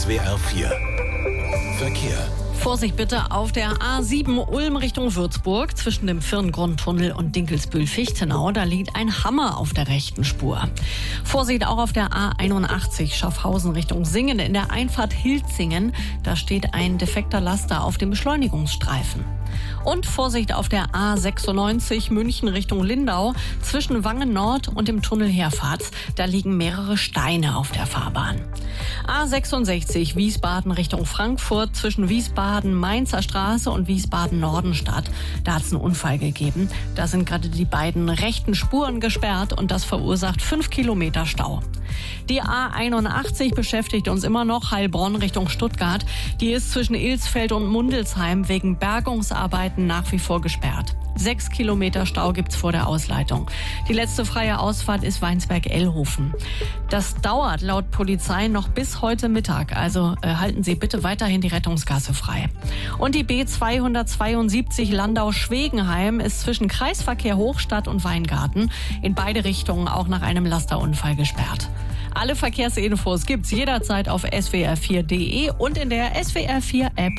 SWR 4 Verkehr. Vorsicht bitte auf der A7 Ulm Richtung Würzburg zwischen dem Firngrundtunnel und Dinkelsbühl-Fichtenau. Da liegt ein Hammer auf der rechten Spur. Vorsicht auch auf der A81 Schaffhausen Richtung Singen. In der Einfahrt Hilzingen, da steht ein defekter Laster auf dem Beschleunigungsstreifen. Und Vorsicht auf der A96 München Richtung Lindau zwischen Wangen Nord und dem Tunnel Herfahrt. Da liegen mehrere Steine auf der Fahrbahn. A66 Wiesbaden Richtung Frankfurt zwischen Wiesbaden-Mainzer Straße und Wiesbaden-Nordenstadt. Da hat es einen Unfall gegeben. Da sind gerade die beiden rechten Spuren gesperrt und das verursacht 5 Kilometer Stau. Die A81 beschäftigt uns immer noch, Heilbronn Richtung Stuttgart. Die ist zwischen Ilsfeld und Mundelsheim wegen Bergungsarbeiten nach wie vor gesperrt. 6 Kilometer Stau gibt's vor der Ausleitung. Die letzte freie Ausfahrt ist Weinsberg-Ellhofen. Das dauert laut Polizei noch bis heute Mittag. Also halten Sie bitte weiterhin die Rettungsgasse frei. Und die B272 Landau-Schwegenheim ist zwischen Kreisverkehr Hochstadt und Weingarten in beide Richtungen auch nach einem Lasterunfall gesperrt. Alle Verkehrsinfos gibt's jederzeit auf swr4.de und in der SWR4-App.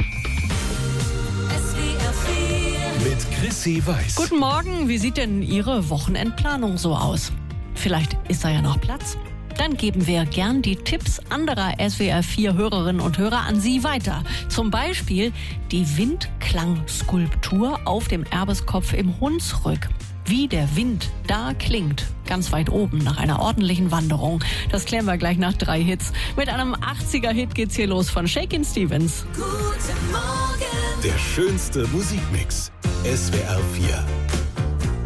Mit Chrissy Weiß. Guten Morgen, wie sieht denn Ihre Wochenendplanung so aus? Vielleicht ist da ja noch Platz? Dann geben wir gern die Tipps anderer SWR4-Hörerinnen und Hörer an Sie weiter. Zum Beispiel die Windklangskulptur auf dem Erbeskopf im Hunsrück. Wie der Wind da klingt, ganz weit oben nach einer ordentlichen Wanderung. Das klären wir gleich nach 3 Hits. Mit einem 80er-Hit geht's hier los von Shakin' Stevens. Guten Morgen. Der schönste Musikmix. SWR 4